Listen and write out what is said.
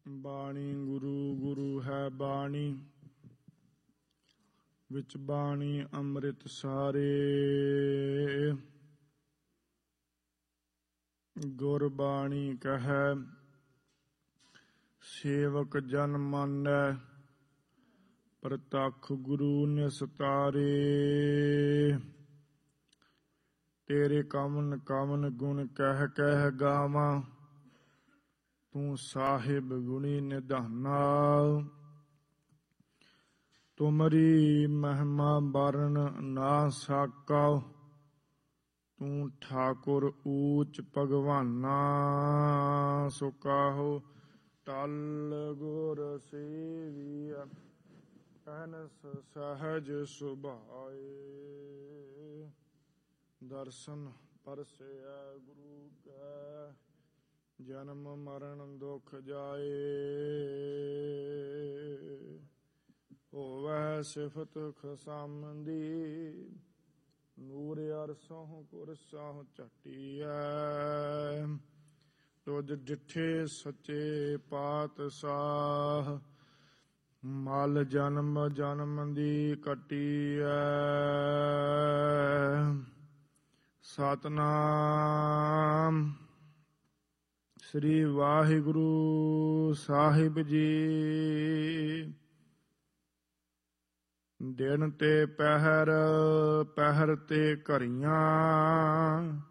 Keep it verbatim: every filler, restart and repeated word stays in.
ਬਾਣੀ ਗੁਰੂ ਗੁਰੂ ਹੈ ਬਾਣੀ, ਵਿੱਚ ਬਾਣੀ ਅੰਮ੍ਰਿਤ ਸਾਰੇ। ਗੁਰਬਾਣੀ ਕਹੈ ਸੇਵਕ ਜਨ ਮਾਨੈ, ਪ੍ਰਤੱਖ ਗੁਰੂ ਨਿਸਤਾਰੇ। ਤੇਰੇ ਕਵਨ ਕਵਨ ਗੁਣ ਕਹਿ ਕਹਿ ਗਾਵਾਂ, ਤੂੰ ਸਾਹਿਬ ਗੁਣੀ ਨਿਧਾਨਾ। ਤੁਮਰੀ ਮਹਿਮਾ ਬਰਨ ਨਾ ਸਾਕਾ, ਤੂੰ ਠਾਕੁਰ ਊਚ ਭਗਵਾਨਾ। ਸੋ ਕਾਹੋ ਟਲ ਗੁਰ ਸੇਵੀਆ, ਅਹਨਸ ਸਹਜ ਸੁਭਾਏ। ਦਰਸ਼ਨ ਪਰਸੈ ਗੁਰੂ ਕੈ, ਜਨਮ ਮਰਨ ਦੁਖ ਜਾਏ। ਹੋਵੈ ਸਿਫਤ ਖਸਮਦੀ, ਨੂਰ ਅਰਸੋਂ ਕੁਰਸੋਂ ਝਟੀਐ। ਤੁਧ ਡਿਠੇ ਸੱਚੇ ਪਾਤਸ਼ਾਹ, ਮਲ ਜਨਮ ਜਨਮ ਦੀ ਕੱਟੀਐ। ਸਤਿਨਾਮ ਸ੍ਰੀ ਵਾਹਿਗੁਰੂ ਸਾਹਿਬ ਜੀ। ਦਿਨ ਤੇ ਪਹਿਰ ਪਹਿਰ ਤੇ ਘਰੀਆਂ,